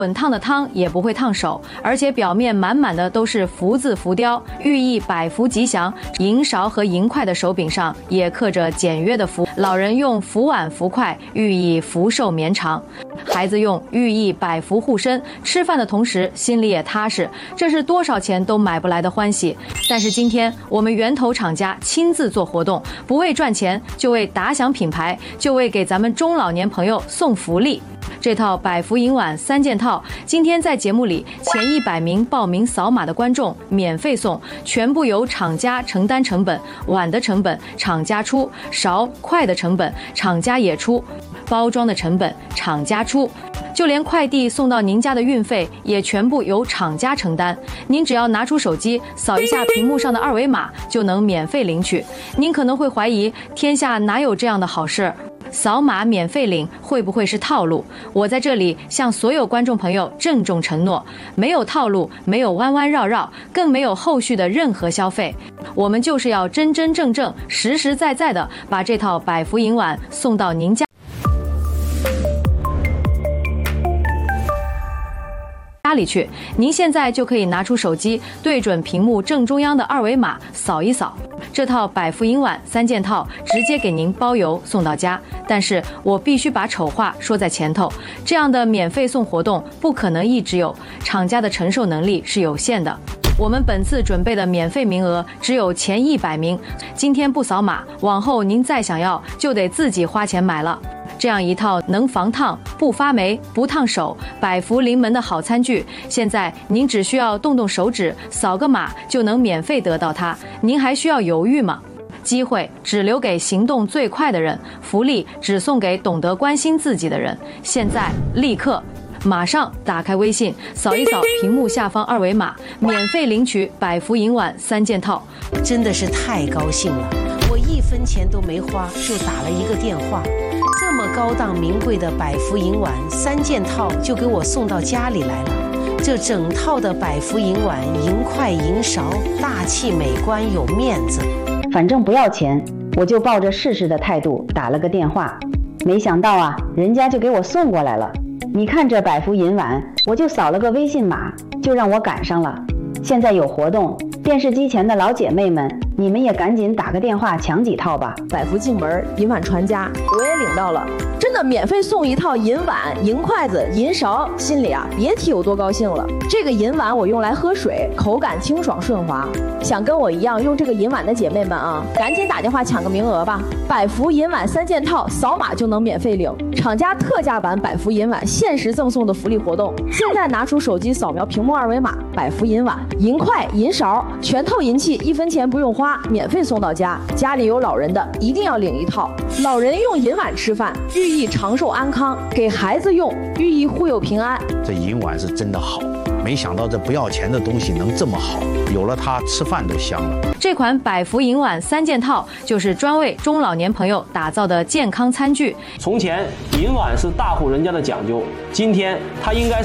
滚烫的汤也不会烫手，而且表面满满的都是福字浮雕，寓意百福吉祥。银勺和银筷的手柄上也刻着简约的福，老人用福碗福筷，寓意福寿绵长。孩子用寓意百福护身，吃饭的同时心里也踏实，这是多少钱都买不来的欢喜。但是今天我们源头厂家亲自做活动，不为赚钱，就为打响品牌，就为给咱们中老年朋友送福利。这套百福银碗3件套，今天在节目里前100名报名扫码的观众免费送，全部由厂家承担成本，碗的成本厂家出，勺筷的成本厂家也出，包装的成本厂家出，就连快递送到您家的运费也全部由厂家承担。您只要拿出手机扫一下屏幕上的2维码，就能免费领取。您可能会怀疑，天下哪有这样的好事？扫码免费领会不会是套路？我在这里向所有观众朋友郑重承诺，没有套路，没有弯弯绕绕，更没有后续的任何消费。我们就是要真真正正、实实在在的把这套百福银碗送到您家里去。您现在就可以拿出手机，对准屏幕正中央的2维码扫一扫，这套百福银碗3件套直接给您包邮送到家。但是我必须把丑话说在前头，这样的免费送活动不可能一直有，厂家的承受能力是有限的。我们本次准备的免费名额只有前100名，今天不扫码，往后您再想要就得自己花钱买了。这样一套能防烫、不发霉、不烫手、百福临门的好餐具，现在您只需要动动手指，扫个码就能免费得到它，您还需要犹豫吗？机会只留给行动最快的人，福利只送给懂得关心自己的人。现在立刻马上打开微信，扫一扫屏幕下方2维码，免费领取百福银碗3件套。 真的是太高兴了，我1分钱都没花就打了一个电话，这么高档名贵的百福银碗3件套就给我送到家里来了。这整套的百福银碗、银筷、银勺，大气美观有面子。 反正不要钱，我就抱着试试的态度打了个电话，没想到啊，人家就给我送过来了。你看这百福银碗，我就扫了个微信码，就让我赶上了。现在有活动，电视机前的老姐妹们，你们也赶紧打个电话抢几套吧。 百福进门，银碗传家，我也领到了，真的免费送一套银碗、银筷子、银勺，心里啊别提有多高兴了。这个银碗我用来喝水，口感清爽顺滑。想跟我一样用这个银碗的姐妹们啊，赶紧打电话抢个名额吧！百福银碗3件套，扫码就能免费领，厂家特价版百福银碗限时赠送的福利活动。现在拿出手机扫描屏幕2维码，百福银碗、银筷、银勺，全套银器1分钱不用花，免费送到家。家里有老人的一定要领一套，老人用银碗吃饭，寓意长寿安康；给孩子用，寓意护佑平安。 这银碗是真的好，没想到这不要钱的东西能这么好，有了它吃饭都香了。 这款百福银碗3件套就是专为中老年朋友打造的健康餐具。 从前银碗是大户人家的讲究，今天它应该是